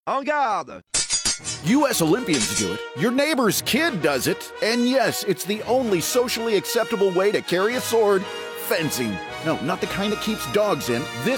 En garde! U.S. Olympians do it, your neighbor's kid does it, and yes, it's the only socially acceptable way to carry a sword. Fencing. No, not the kind that keeps dogs in. This